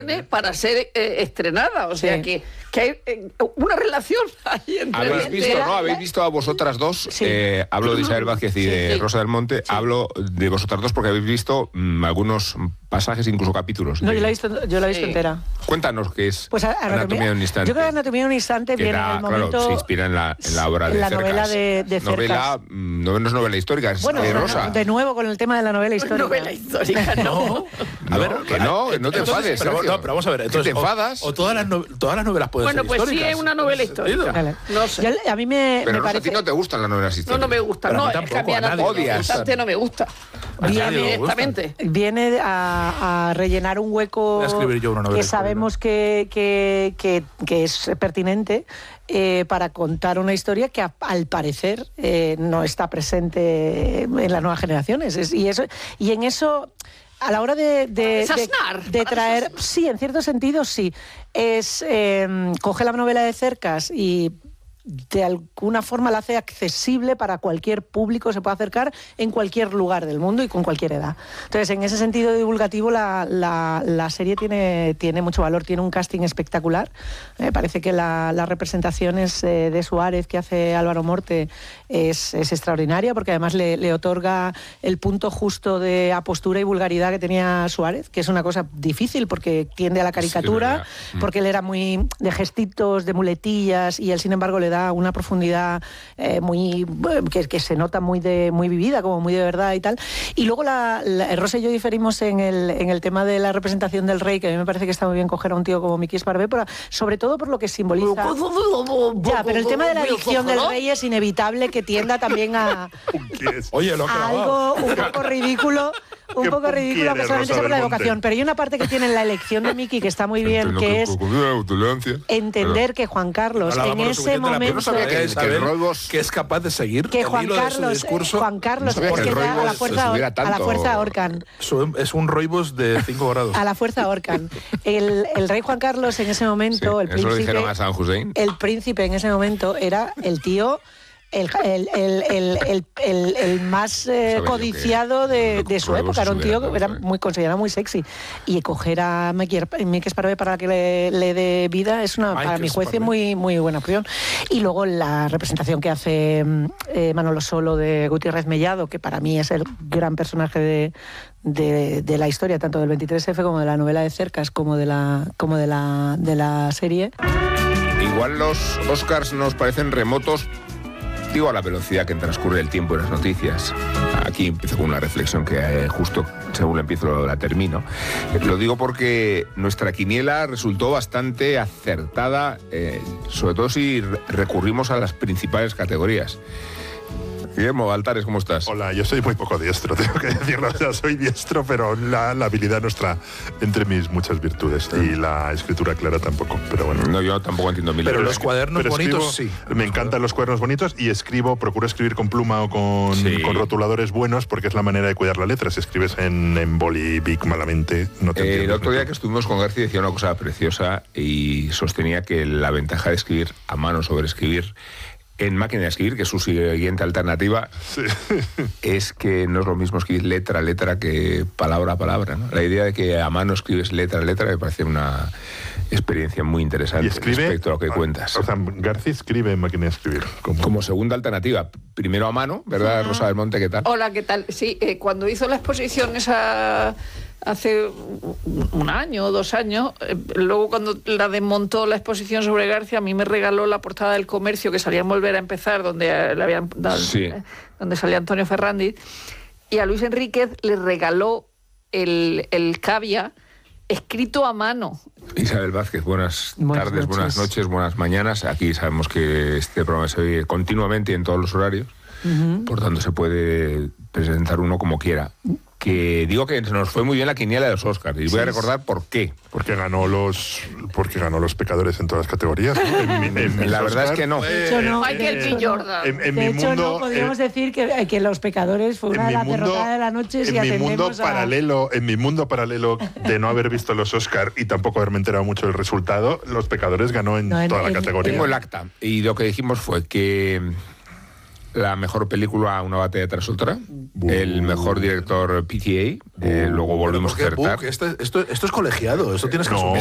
para ser estrenada, o sea que hay una relación ahí entre... ¿Habéis visto a vosotras dos? Sí. Hablo de Isabel Vázquez y de Rosa del Monte. Hablo de vosotras dos porque habéis visto algunos pasajes, incluso capítulos. No, yo la he visto entera. Cuéntanos qué es pues Anatomía de un instante. Yo creo que Anatomía de un instante viene en el momento... Claro, se inspira en la obra de la Cercas. novela de Cercas. No es novela histórica, es de Rosa. De nuevo con el tema de la novela histórica. Novela histórica, no. A ver, que no te enfades. Pero vamos a ver, entonces, ¿te enfadas? O todas las novelas pueden ser históricas. Bueno, pues sí es una novela histórica. Vale. No sé. A mí me Pero parece... a ti no te gustan las novelas históricas. No me gusta. Pero a No, mí es tampoco, que a mí a nadie Anatomía de un odias. instante no me gusta. Directamente. Viene a rellenar un hueco Voy a escribir yo una novela que sabemos que es pertinente para contar una historia que al parecer no está presente en las nuevas generaciones. Y en eso... A la hora de traer... Sí, en cierto sentido, sí. Es coge la novela de Cercas y de alguna forma la hace accesible para cualquier público, se puede acercar en cualquier lugar del mundo y con cualquier edad. Entonces, en ese sentido divulgativo, la serie tiene mucho valor, tiene un casting espectacular. Me parece que las representaciones de Suárez que hace Álvaro Morte es extraordinaria, porque además le otorga el punto justo de apostura y vulgaridad que tenía Suárez, que es una cosa difícil porque tiende a la caricatura, porque él era muy de gestitos, de muletillas, y él, sin embargo, le da una profundidad muy que se nota muy vivida, como muy de verdad y tal. Y luego Rosa y yo diferimos en el tema de la representación del rey, que a mí me parece que está muy bien coger a un tío como Miki Esparvé, sobre todo por lo que simboliza. Ya, pero el tema de la adicción del rey es inevitable que tienda también a algo un poco ridículo. Un poco ridículo, que solamente sobre la evocación. Pero hay una parte que tiene en la elección de Miki que está muy bien, que es entender que Juan Carlos en ese momento... que es capaz de seguir que Juan el hilo Carlos, de su discurso. Juan Carlos, es que ya a la fuerza ahorcan. Es un roibos de 5 grados. A la fuerza ahorcan. El rey Juan Carlos en ese momento, el príncipe... Eso lo dijeron a San Hussein. El príncipe en ese momento era el tío... El más codiciado de su época. Era un tío que era considerado muy sexy. Y coger a Miki Esparvé para que le dé vida es para mi juicio muy, muy buena opción. Y luego la representación que hace Manolo Solo de Gutiérrez Mellado, que para mí es el gran personaje de la historia, tanto del 23F como de la novela de Cercas, como de la serie. Igual los Oscars nos parecen remotos, digo, a la velocidad que transcurre el tiempo en las noticias. Aquí empiezo con una reflexión que justo según la empiezo la termino. Lo digo porque nuestra quiniela resultó bastante acertada, sobre todo si recurrimos a las principales categorías. Guillermo Altares, ¿cómo estás? Hola, yo soy muy poco diestro, tengo que decirlo. O sea, soy diestro, pero la habilidad no está entre mis muchas virtudes. Y la escritura clara tampoco, pero bueno. No, yo tampoco entiendo mil. Pero los cuadernos bonitos, sí. Me encantan los cuadernos bonitos y procuro escribir con pluma o con rotuladores buenos, porque es la manera de cuidar la letra. Si escribes en boli big malamente, no te entiendes. El otro día que estuvimos con García decía una cosa preciosa y sostenía que la ventaja de escribir a mano sobre escribir en máquina de escribir, que es su siguiente alternativa, es que no es lo mismo escribir letra a letra que palabra a palabra, ¿no? La idea de que a mano escribes letra a letra me parece una experiencia muy interesante respecto a lo que cuentas. O sea, García escribe en máquina de escribir. Como segunda alternativa. Primero a mano, ¿verdad, Rosa del Monte? ¿Qué tal? Hola, ¿qué tal? Sí, cuando hizo la exposición esa... hace 1 año o 2 años, luego cuando la desmontó la exposición sobre García, a mí me regaló la portada del Comercio, que salía en Volver a Empezar, donde le habían dado, donde salía Antonio Ferrandi, y a Luis Enríquez le regaló el Cavia escrito a mano. Isabel Vázquez, buenas tardes, buenas noches, buenas mañanas. Aquí sabemos que este programa se oye continuamente y en todos los horarios, por tanto se puede presentar uno como quiera. Que digo que nos fue muy bien la quiniela de los Oscars y voy a recordar por qué. Porque ganó los pecadores en todas las categorías, ¿no? La verdad es que no. Michael B. Jordan. De hecho, no podríamos decir que Los Pecadores fue una de las derrotadas de la noche. En mi mundo paralelo de no haber visto los Oscars y tampoco haberme enterado mucho del resultado, Los Pecadores ganó en toda la categoría. Tengo el acta y lo que dijimos fue que la mejor película Una batalla tras otra, el mejor director PTA, luego volvemos a acertar. Esto es colegiado, esto tienes que asumir.